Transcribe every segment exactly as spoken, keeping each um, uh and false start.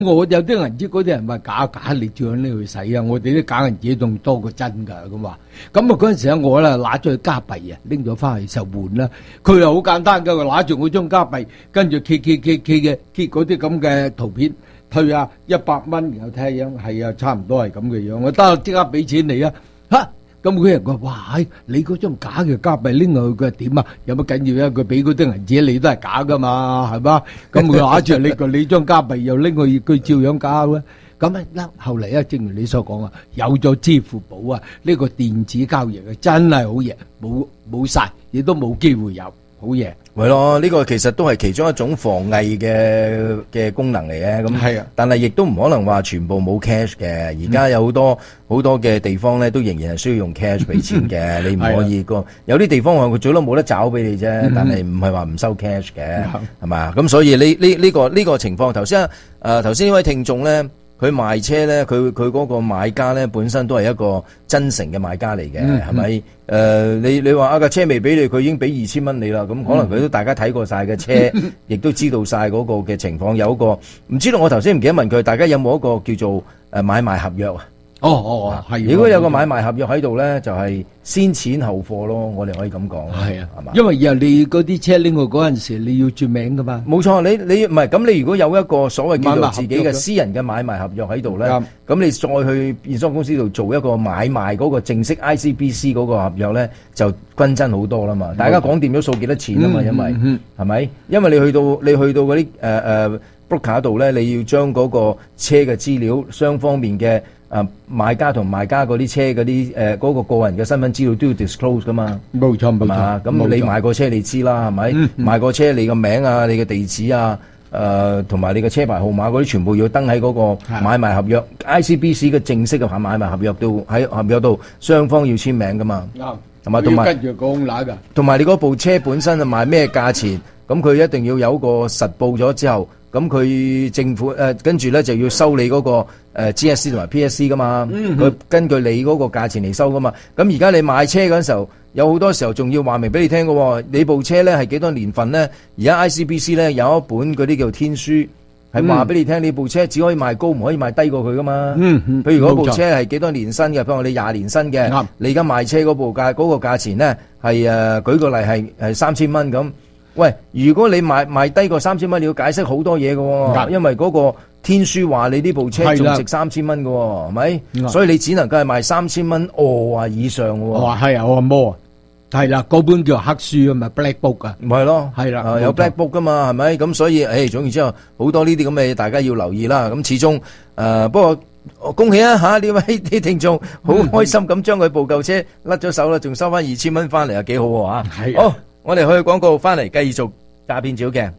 我有啲銀紙嗰啲人話假假，你照響呢去使啊！我哋啲假銀紙仲多過真㗎咁話。咁啊嗰陣時咧，我咧揦咗去加幣啊，拎咗翻去就換啦。佢又好簡單㗎，佢揦住我張加幣，跟住揭揭揭揭嘅揭嗰啲咁嘅圖片，退啊一百蚊，然後睇下樣，係啊，差唔多係咁嘅樣。我得即刻俾錢你啊！嚇！咁嗰人話：哇！你嗰張假嘅加幣拎落去，佢點啊？有乜緊要啊？佢俾嗰啲銀紙你都係假噶嘛，係嘛？咁佢揦住你個你張加幣又拎去，佢照樣假嘅。咁啊，嗱，後嚟啊，正如你所講啊，有咗支付寶啊，呢個電子交易啊，真係好嘢，冇冇曬，亦都冇機會有好嘢。 係咯，呢個其實都係其中一種防偽嘅嘅功能嚟嘅。咁係啊，但係亦都唔可能話全部冇 cash 嘅。而家有好多好多嘅地方咧，都仍然係需要用 cash 俾錢嘅。你唔可以個有啲地方話佢最多冇得找俾你啫，但係唔係話唔收 cash 嘅，係嘛？咁所以呢呢呢個呢個情況，頭先誒頭先呢位聽眾咧。佢賣車咧，佢佢嗰個買家咧本身都係一個真誠嘅買家嚟嘅，係咪？誒、呃，你你話啊架車未俾你，佢已經俾二千蚊你啦，咁可能佢都大家睇過晒嘅車，亦都知道晒嗰個嘅情況。有一個唔知道，我頭先唔記得問佢，大家有冇一個叫做誒買賣合約啊？ 哦哦，係。 如果有個買賣合約喺度咧，就係先錢後貨咯，我哋可以咁講。 係啊，係嘛？因為以後你嗰啲車拎去嗰陣時，你要註名噶嘛。 冇錯，你你唔係咁，你如果有一個所謂叫做自己嘅私人嘅買賣合約喺度咧，咁你再去驗收公司度做一個買賣嗰個正式 I C B C 嗰個合約咧，就均真好多啦嘛。大家講掂咗數幾多錢啊嘛，因為係咪？因為你去到你去到嗰啲誒誒 broker 度咧，你要將嗰個車嘅資料雙方面嘅。啊，買家同賣家嗰啲車嗰啲誒嗰個個人嘅身份資料都要 disclose 噶嘛， 冇錯冇錯。 咁你買過車你知啦，係咪？嗯嗯、買過車你個名啊、你嘅地址啊、誒同埋你嘅車牌號碼嗰啲全部要登喺嗰個買賣合約 I C B C 嘅正式嘅買賣合約度，喺合約度雙方要簽名噶嘛。啱，係嘛？同埋跟住講乸㗎。同埋你嗰部車本身係賣咩價錢，咁佢一定要有個實報咗之後。咁佢政府誒跟住咧就要收你嗰個誒 G S C 同埋 P S C 噶嘛，佢根據你嗰個價錢嚟收噶嘛。咁而家你買車嗰陣時候，有好多時候仲要話明俾你聽嘅喎，你部車咧係幾多年份咧？而家 I C B C 咧有一本嗰啲叫天書，係話俾你聽，你部車只可以賣高，唔可以賣低過佢噶嘛。嗯嗯。譬如嗰部車係幾多年新嘅，譬如我哋廿年新嘅，你而家賣車嗰部價嗰個價錢咧係誒舉個例係係三千蚊咁。喂，如果你賣賣低過三千蚊，你要解釋好多嘢嘅，因為嗰個天書話你呢部車仲值三千蚊嘅，係咪？所以你只能夠係賣三千蚊哦啊以上嘅。哇， 係啊，我話摩啊，係啦，嗰本叫黑書啊嘛 ，black book 啊， 唔係咯， 係啦， 有 black book 噶嘛，係咪？咁所以，誒，總言之後，好多呢啲咁嘅嘢，大家要留意啦。咁始終，誒，不過恭喜啊吓呢位啲聽眾，好開心咁將佢部舊車甩咗手啦，仲收翻二千蚊翻嚟啊，幾好啊！係好。我哋去廣告翻嚟繼續詐騙照鏡。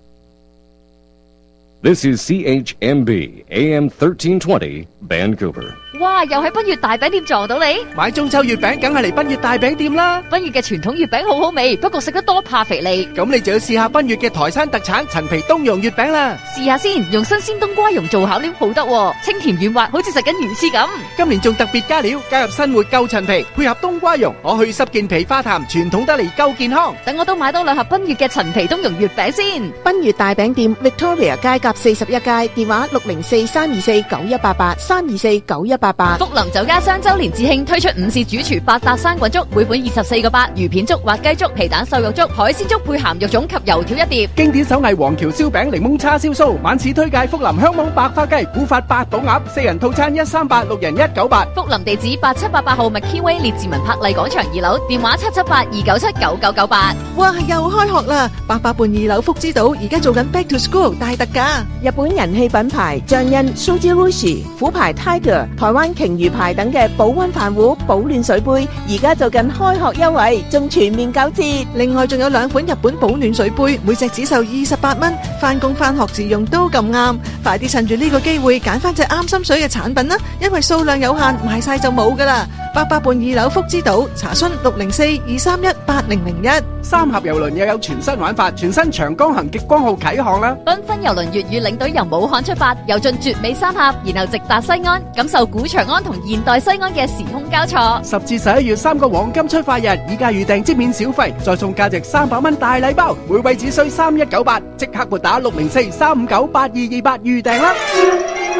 This is C H M B A M thirteen twenty Vancouver。 哇！又喺賓悅大餅店撞到你， 買中秋月餅梗係嚟賓悅大餅店啦。 賓悅嘅傳統月餅好好味，不過食得多怕肥膩。 咁你就要試下賓悅嘅台山特產陳皮冬蓉月餅啦。 試下先，用新鮮冬瓜蓉做餡料好得喎，清甜軟滑，好似食緊魚翅咁。 今年仲特別加料，加入新活夠陳皮，配合冬瓜蓉，可去濕健脾化痰，傳統得嚟夠健康。 等我都買多兩盒賓悅嘅陳皮冬蓉月餅先。 賓悅大餅店 Victoria 街甲四十一街，電話六零四三二四九一八八三二四九一八八。 福林酒家雙周年致慶推出午市主廚八搭生滾粥，每款二十四個八，魚片粥、滑雞粥、皮蛋瘦肉粥、海鮮粥配鹹肉粽及油條一碟。 經典手藝黃橋燒餅、檸檬叉燒酥，晚市推介福林香網白花雞、古法八寶鴨，四人套餐一三八，六人一九八。 福林地址八七八八號麥堅威列治文柏麗廣場二樓，電話七七八二九七九九九八。 哇，又開學啦！八佰伴二樓福之島而家做緊 Back to School 大特價，日本人氣品牌醬恩、Shoji Rushi、虎牌 Tiger、台灣鯨魚牌等嘅保溫飯壺、保暖水杯，而家做緊開學優惠，仲全面九折。另外仲有兩款日本保暖水杯，每隻只售二十八蚊，翻工翻學自用都咁啱。快啲趁住呢個機會揀翻隻啱心水嘅產品啦，因為數量有限，賣晒就冇噶啦。八佰伴二樓福之島，查詢六零四二三一八零零一。 三峽郵輪又有全新玩法，全新長江行極光號啟航啦！ 繽紛郵輪粵語領隊由武漢出發，遊進絕美三峽，然後直達西安，感受古長安同現代西安嘅時空交錯。 十至十一月三個黃金出發日，以價預訂即免小費，再送價值三百蚊大禮包，每位只需三一九八，即刻撥打六零四三五九八二二八預訂啦！